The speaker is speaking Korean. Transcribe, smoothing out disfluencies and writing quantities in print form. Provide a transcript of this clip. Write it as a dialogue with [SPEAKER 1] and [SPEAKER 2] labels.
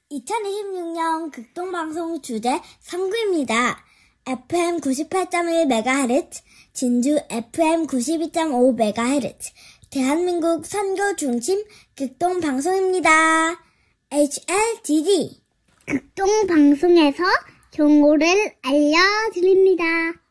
[SPEAKER 1] 2026년 극동방송 주제 3구입니다. FM 98.1MHz, 진주 FM 92.5MHz, 대한민국 선교 중심 극동방송입니다. HLDD
[SPEAKER 2] 극동방송에서 정보를 알려드립니다.